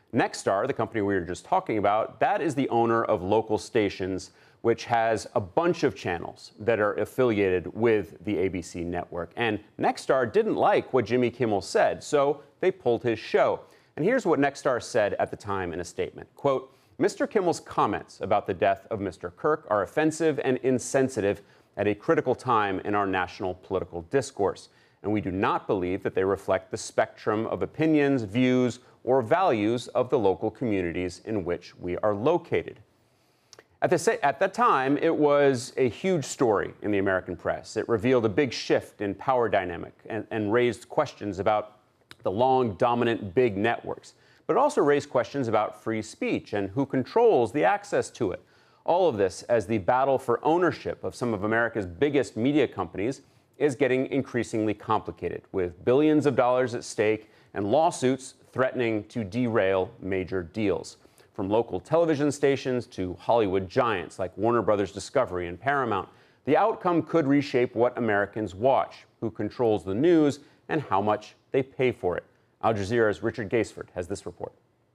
Nexstar, the company we were just talking about, that is the owner of local stations, which has a bunch of channels that are affiliated with the ABC network. And Nexstar didn't like what Jimmy Kimmel said, so they pulled his show. And here's what Nexstar said at the time in a statement. Quote, Mr. Kimmel's comments about the death of Mr. Kirk are offensive and insensitive at a critical time in our national political discourse. And we do not believe that they reflect the spectrum of opinions, views, or values of the local communities in which we are located. At that time, it was a huge story in the American press. It revealed a big shift in power dynamic and raised questions about the long, dominant big networks. But it also raised questions about free speech and who controls the access to it. All of this as the battle for ownership of some of America's biggest media companies is getting increasingly complicated, with billions of dollars at stake and lawsuits threatening to derail major deals. From local television stations to Hollywood giants like Warner Brothers Discovery and Paramount, the outcome could reshape what Americans watch, who controls the news, and how much they pay for it. Al Jazeera's Richard Gaisford has this report.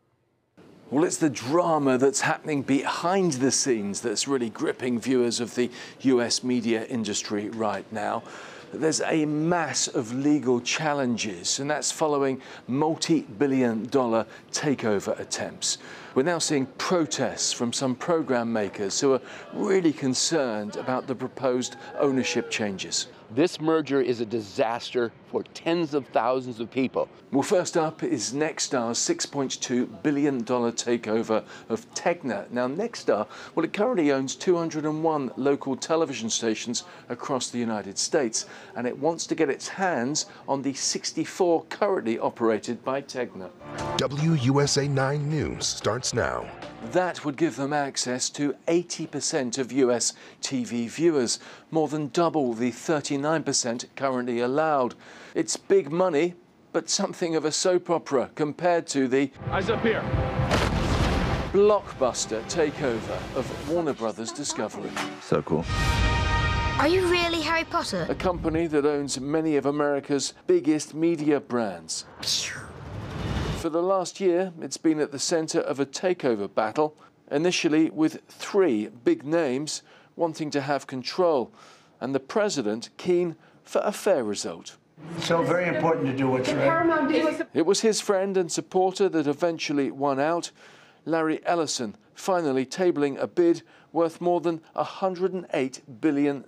Well, it's the drama that's happening behind the scenes that's really gripping viewers of the US media industry right now. There's a mass of legal challenges, and that's following multi-billion-dollar takeover attempts. We're now seeing protests from some program makers who are really concerned about the proposed ownership changes. This merger is a disaster for tens of thousands of people. Well, first up is Nexstar's $6.2 billion takeover of Tegna. Now, Nexstar, well, it currently owns 201 local television stations across the United States, and it wants to get its hands on the 64 currently operated by Tegna. WUSA 9 News starts now. That would give them access to 80% of US TV viewers, more than double the 39% currently allowed. It's big money, but something of a soap opera compared to the Eyes up here. blockbuster takeover of Warner Brothers Discovery. So cool. Are you really Harry Potter? A company that owns many of America's biggest media brands. For the last year, it's been at the center of a takeover battle, initially with 3 big names wanting to have control, and the president keen for a fair result. So very important to do what's right. It was his friend and supporter that eventually won out, Larry Ellison, finally tabling a bid worth more than $108 billion.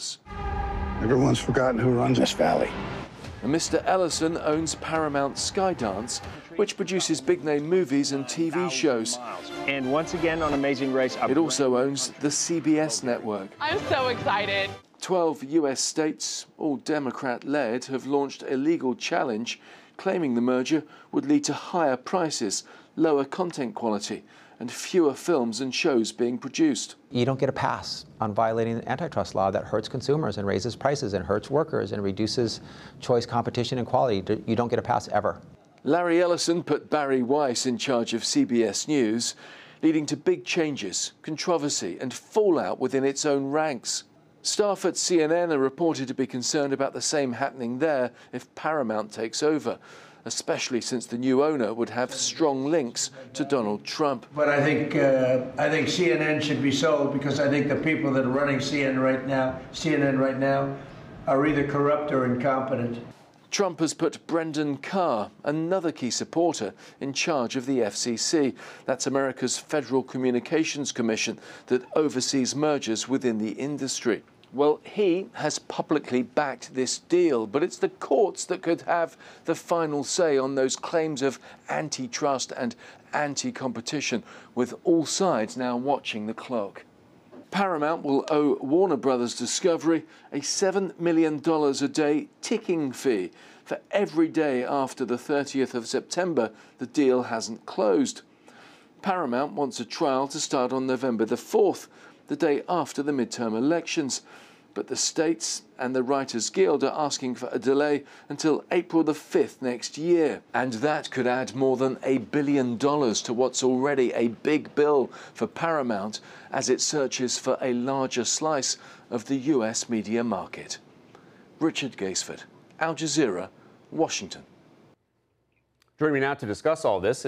Everyone's forgotten who runs this valley. And Mr. Ellison owns Paramount Skydance, which produces big-name movies and TV shows. And once again on Amazing Race, It also owns the CBS network. I'm so excited. 12 US states, all Democrat-led, have launched a legal challenge claiming the merger would lead to higher prices, lower content quality, and fewer films and shows being produced. You don't get a pass on violating the antitrust law that hurts consumers and raises prices and hurts workers and reduces choice, competition, and quality. You don't get a pass ever. Larry Ellison put Barry Weiss in charge of CBS News, leading to big changes, controversy, and fallout within its own ranks. Staff at CNN are reported to be concerned about the same happening there if Paramount takes over, especially since the new owner would have strong links to Donald Trump. But I think CNN should be sold because I think the people that are running CNN right now are either corrupt or incompetent. Trump has put Brendan Carr, another key supporter, in charge of the FCC. That's America's Federal Communications Commission that oversees mergers within the industry. Well, he has publicly backed this deal, but it's the courts that could have the final say on those claims of antitrust and anti-competition, with all sides now watching the clock. Paramount will owe Warner Brothers Discovery a $7 million a day ticking fee for every day after the 30th of September the deal hasn't closed. Paramount wants a trial to start on November the 4th, the day after the midterm elections. But the states and the Writers Guild are asking for a delay until April the 5th next year. And that could add more than $1 billion to what's already a big bill for Paramount as it searches for a larger slice of the US media market. Richard Gaisford, Al Jazeera, Washington. Joining me now to discuss all this